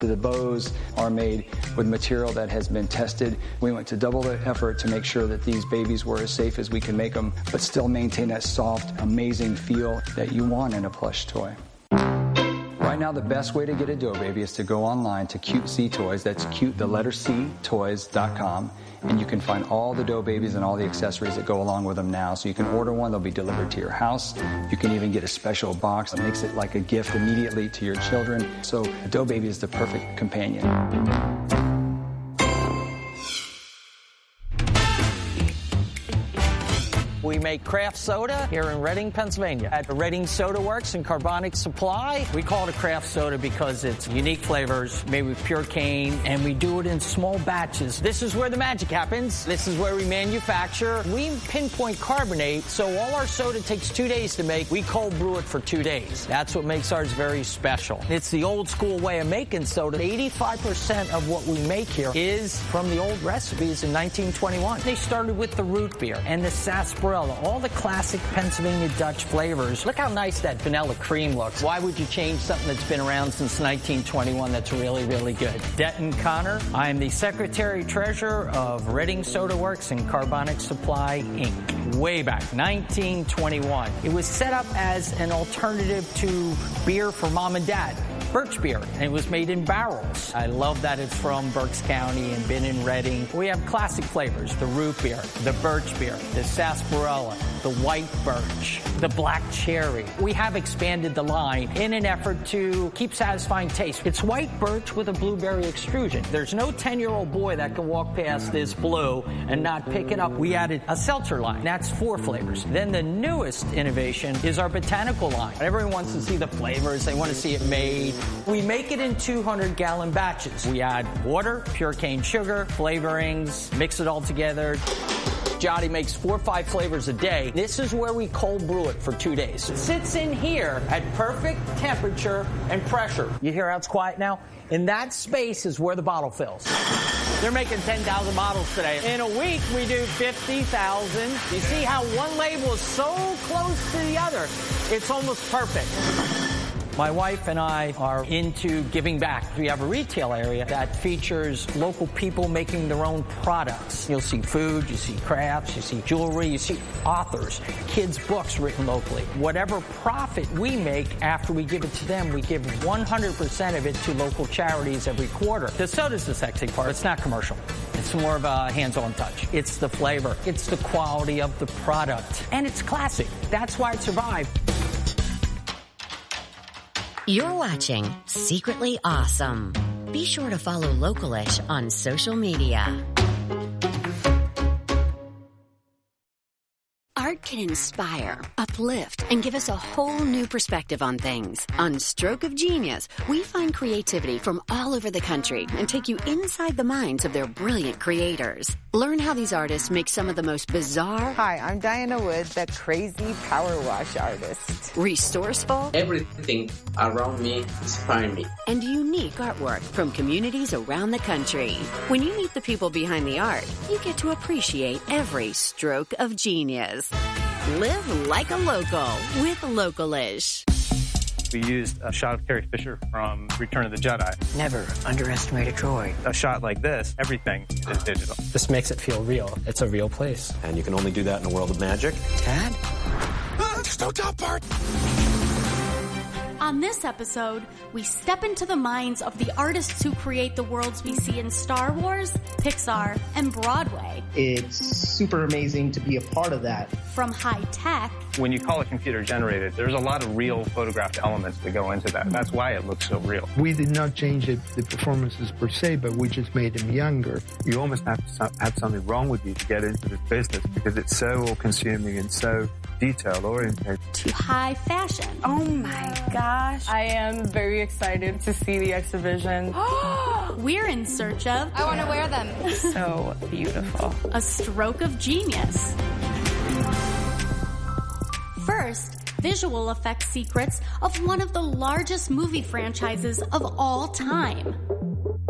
The bows are made with material that has been tested. We went to double the effort to make sure that these babies were as safe as we can make them, but still maintain that soft, amazing feel that you want in a plush toy. Right now, the best way to get a dough baby is to go online to Cute C Toys. That's cute, the letter C, toys.com. And you can find all the dough babies and all the accessories that go along with them now. So you can order one, they'll be delivered to your house. You can even get a special box that makes it like a gift immediately to your children. So a dough baby is the perfect companion. We make craft soda here in Reading, Pennsylvania at Reading Soda Works and Carbonic Supply. We call it a craft soda because it's unique flavors made with pure cane, and we do it in small batches. This is where the magic happens. This is where we manufacture. We pinpoint carbonate, so all our soda takes 2 days to make. We cold brew it for 2 days. That's what makes ours very special. It's the old school way of making soda. 85% of what we make here is from the old recipes in 1921. They started with the root beer and the sarsaparilla, all the classic Pennsylvania Dutch flavors. Look how nice that vanilla cream looks. Why would you change something that's been around since 1921 that's really, really good? Denton Connor. I am the Secretary-Treasurer of Reading Soda Works and Carbonic Supply, Inc. Way back, 1921. It was set up as an alternative to beer for mom and dad. Birch beer, and it was made in barrels. I love that it's from Berks County and been in Reading. We have classic flavors, the root beer, the birch beer, the sarsaparilla, the white birch, the black cherry. We have expanded the line in an effort to keep satisfying taste. It's white birch with a blueberry extrusion. There's no 10-year-old boy that can walk past this blue and not pick it up. We added a seltzer line. That's 4 flavors. Then the newest innovation is our botanical line. Everyone wants to see the flavors. They want to see it made. We make it in 200-gallon batches. We add water, pure cane sugar, flavorings, mix it all together. Jody makes 4 or 5 flavors a day. This is where we cold brew it for 2 days. It sits in here at perfect temperature and pressure. You hear how it's quiet now? In that space is where the bottle fills. They're making 10,000 bottles today. In a week, we do 50,000. You see how one label is so close to the other? It's almost perfect. My wife and I are into giving back. We have a retail area that features local people making their own products. You'll see food, you see crafts, you see jewelry, you see authors, kids' books written locally. Whatever profit we make after we give it to them, we give 100% of it to local charities every quarter. The soda's the sexy part. It's not commercial. It's more of a hands-on touch. It's the flavor. It's the quality of the product. And it's classic. That's why it survived. You're watching Secretly Awesome. Be sure to follow Localish on social media. Art can inspire, uplift, and give us a whole new perspective on things. On Stroke of Genius, we find creativity from all over the country and take you inside the minds of their brilliant creators. Learn how these artists make some of the most bizarre... Hi, I'm Diana Wood, the crazy power wash artist. Resourceful... Everything around me inspires me. And unique artwork from communities around the country. When you meet the people behind the art, you get to appreciate every stroke of genius. Live like a local with Localish. We used a shot of Carrie Fisher from Return of the Jedi. Never underestimate a droid. A shot like this, everything is digital. This makes it feel real. It's a real place. And you can only do that in a world of magic. Dad? There's no top part. On this episode, we step into the minds of the artists who create the worlds we see in Star Wars, Pixar, and Broadway. It's super amazing to be a part of that. From high tech. When you call it computer generated, there's a lot of real photographed elements that go into that. That's why it looks so real. We did not change the performances per se, but we just made them younger. You almost have to have something wrong with you to get into this business because it's so all-consuming and so detail-oriented. To high fashion. Oh my gosh. I am very excited to see the exhibition. We're in search of... I want to wear them. So beautiful. A stroke of genius. First, visual effects secrets of one of the largest movie franchises of all time.